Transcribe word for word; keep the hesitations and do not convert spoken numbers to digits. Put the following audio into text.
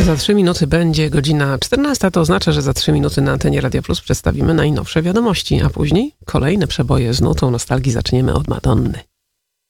Za trzy minuty będzie godzina czternasta, to oznacza, że za trzy minuty na antenie Radia Plus przedstawimy najnowsze wiadomości, a później kolejne przeboje z nutą nostalgii zaczniemy od Madonny.